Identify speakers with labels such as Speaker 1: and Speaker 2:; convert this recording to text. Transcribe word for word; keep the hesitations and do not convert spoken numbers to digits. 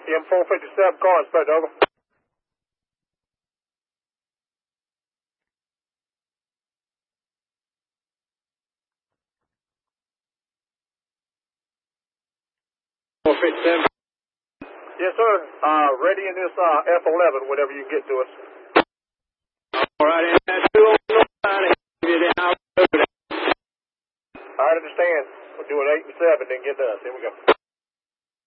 Speaker 1: M four fifty-seven, car inspector, over.
Speaker 2: four fifty-seven.
Speaker 1: Yes, sir. Uh, ready in this uh, F eleven whenever you get to us.
Speaker 2: All right, and that's two on the north side.
Speaker 1: I understand. We'll do it eight and seven, then get to us. Here we go.